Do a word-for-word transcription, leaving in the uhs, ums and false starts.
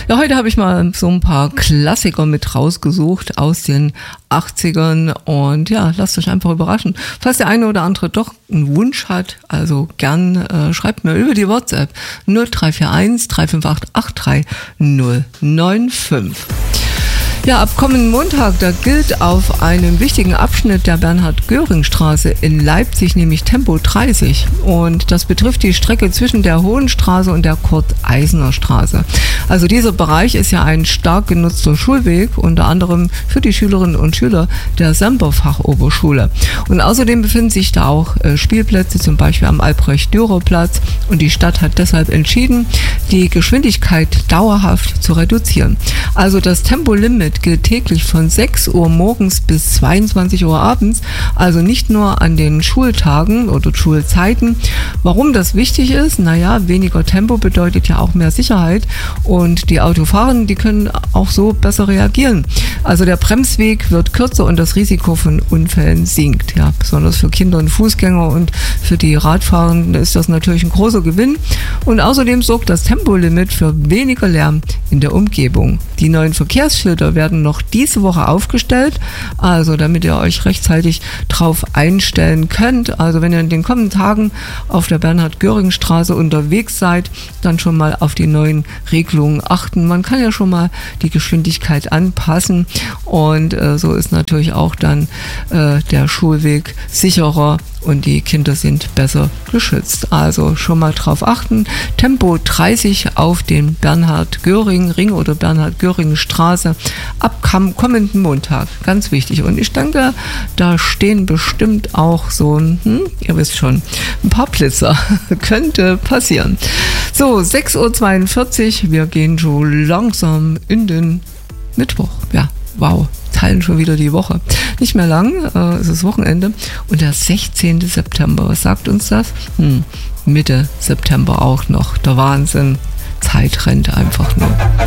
Ja, heute habe ich mal so ein paar Klassiker mit rausgesucht aus den achtzigern und ja, lasst euch einfach überraschen. Falls der eine oder andere doch einen Wunsch hat, also gern äh, schreibt mir über die WhatsApp null drei vier eins drei fünf acht acht drei null neun fünf. Ja, ab kommenden Montag, da gilt auf einem wichtigen Abschnitt der Bernhard-Göring-Straße in Leipzig nämlich Tempo dreißig. Und das betrifft die Strecke zwischen der Hohenstraße und der Kurt-Eisner-Straße. Also dieser Bereich ist ja ein stark genutzter Schulweg, unter anderem für die Schülerinnen und Schüler der Semper-Fachoberschule. Und außerdem befinden sich da auch äh, Spielplätze, zum Beispiel am Albrecht-Dürer-Platz. Und die Stadt hat deshalb entschieden, die Geschwindigkeit dauerhaft zu reduzieren. Also das Tempolimit gilt täglich von sechs Uhr morgens bis zweiundzwanzig Uhr abends, also nicht nur an den Schultagen oder Schulzeiten. Warum das wichtig ist? Naja, weniger Tempo bedeutet ja auch mehr Sicherheit und die Autofahrenden, die können auch so besser reagieren. Also der Bremsweg wird kürzer und das Risiko von Unfällen sinkt. Ja, besonders für Kinder und Fußgänger und für die Radfahrenden ist das natürlich ein großer Gewinn. Und außerdem sorgt das Tempolimit für weniger Lärm in der Umgebung. Die neuen Verkehrsschilder werden noch diese Woche aufgestellt, also damit ihr euch rechtzeitig drauf einstellen könnt. Also wenn ihr in den kommenden Tagen auf der Bernhard-Göring-Straße unterwegs seid, dann schon mal auf die neuen Regelungen achten. Man kann ja schon mal die Geschwindigkeit anpassen und äh, so ist natürlich auch dann äh, der Schulweg sicherer und die Kinder sind besser geschützt. Also schon mal drauf achten. Tempo dreißig auf den Bernhard-Göring-Ring oder Bernhard-Göring-Straße ab kommenden Montag. Ganz wichtig. Und ich denke, da stehen bestimmt auch so, hm, ihr wisst schon, ein paar Blitzer. Könnte passieren. So, sechs Uhr zweiundvierzig. Wir gehen schon langsam in den Mittwoch. Ja, wow. Teilen schon wieder die Woche. Nicht mehr lang, äh, es ist Wochenende und der sechzehnten September, was sagt uns das? Hm, Mitte September auch noch. Der Wahnsinn. Zeit rennt einfach nur.